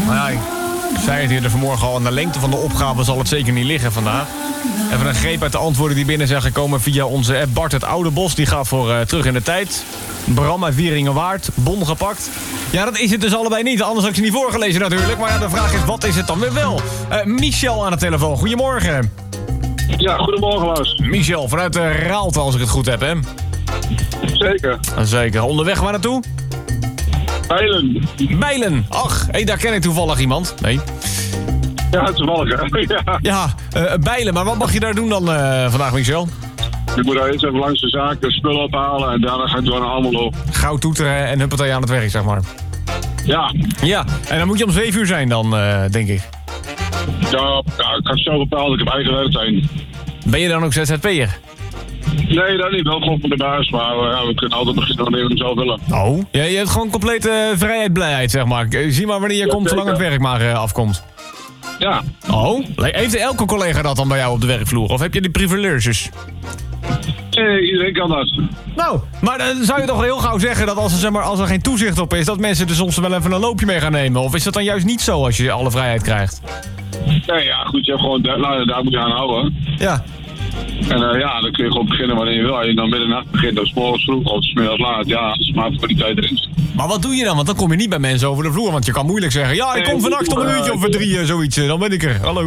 Nou ja, ik zei het hier vanmorgen al. Aan de lengte van de opgave zal het zeker niet liggen vandaag. Even een greep uit de antwoorden die binnen zijn gekomen via onze app. Bart het Oude Bos, die gaat voor terug in de tijd. Bram uit Wieringenwaard, bon gepakt. Ja, dat is het dus allebei niet. Anders had ik ze niet voorgelezen natuurlijk. Maar ja, de vraag is, wat is het dan weer wel? Michel aan de telefoon, goedemorgen. Ja, goedemorgen Lars. Michel, vanuit Raalte, als ik het goed heb, hè? Zeker. Zeker. Onderweg waar naartoe? Bijlen. Bijlen. Ach, daar ken ik toevallig iemand. Nee. Ja, toevallig hè. Ja, Bijlen. Maar wat mag je daar doen dan vandaag, Michel? Ik moet daar eerst even langs de zaak de spullen ophalen en daarna ga ik door naar Almelo. Gauw toeteren en huppatee aan het werk, zeg maar. Ja. Ja, en dan moet je om 7 uur zijn dan, denk ik. Ja, ik had zo bepaald. Ik heb eigen werktuin. Ben je dan ook ZZP'er? Nee, dat niet. Wel gewoon voor de baas, maar we kunnen altijd beginnen wanneer we hem zelf willen. Oh? Ja, je hebt gewoon complete vrijheid, blijheid, zeg maar. Zie maar wanneer je komt, zolang het werk maar afkomt. Ja. Oh? Heeft elke collega dat dan bij jou op de werkvloer? Of heb je die privileges? Nee, iedereen kan dat. Nou, maar dan zou je toch heel gauw zeggen dat als er geen toezicht op is, dat mensen er soms wel even een loopje mee gaan nemen? Of is dat dan juist niet zo als je alle vrijheid krijgt? Nee, ja, goed. Je hebt gewoon deadline en daar moet je aan houden. Ja. En dan kun je gewoon beginnen wanneer je wil. Als je dan middernacht begint, of 's morgens vroeg of 's middags laat. Ja, als het maar voor die tijd erin zit. Maar wat doe je dan? Want dan kom je niet bij mensen over de vloer. Want je kan moeilijk zeggen, ja, ik kom vannacht om een uurtje of 3, zoiets. Dan ben ik er. Hallo.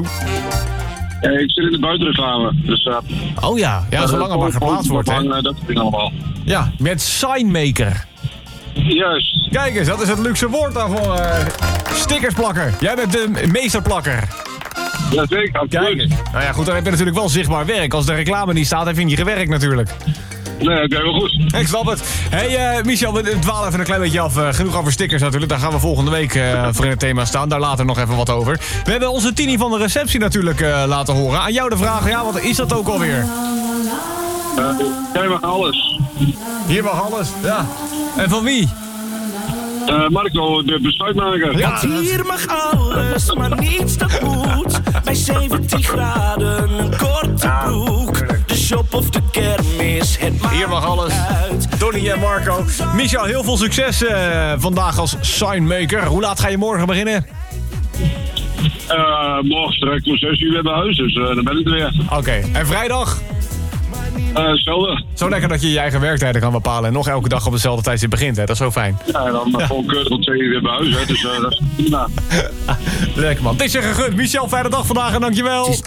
Ik zit in de buitenreclame. Dus, oh ja, zolang het maar geplaatst wordt, hè. Dat soort dingen allemaal. Ja, met signmaker. Juist. Kijk eens, dat is het luxe woord daarvoor. Stickersplakker. Jij bent de meesterplakker. Ja, zeker. Kijk. Nou ja, goed, dan heb je natuurlijk wel zichtbaar werk. Als de reclame niet staat, heb je niet gewerkt natuurlijk. Nee, oké, wel goed. Ik snap het. Hey Michel, we dwalen even een klein beetje af. Genoeg over stickers natuurlijk. Daar gaan we volgende week voor in het thema staan. Daar later nog even wat over. We hebben onze Tini van de receptie natuurlijk laten horen. Aan jou de vraag, ja, wat is dat ook alweer? Jij mag alles. Hier mag alles, ja. En van wie? Marco, de besluitmaker. Ja, hier mag alles, maar niets dat moet. Bij 17 graden, een korte broek. De shop of de kermis, het maakt hier mag alles. uit. Tony en Marco. Michel, heel veel succes vandaag als signmaker. Hoe laat ga je morgen beginnen? Morgen direct om 6 uur weer bij huis, dus dan ben ik er weer. Oké, en vrijdag? Hetzelfde. Zo lekker dat je je eigen werktijden kan bepalen en nog elke dag op dezelfde tijdstip begint, hè? Dat is zo fijn. Ja, en dan gewoon keurig om 2 uur weer bij huis, hè, dus dat is prima. Lekker man. Het is je gegund. Michel, fijne dag vandaag en dankjewel.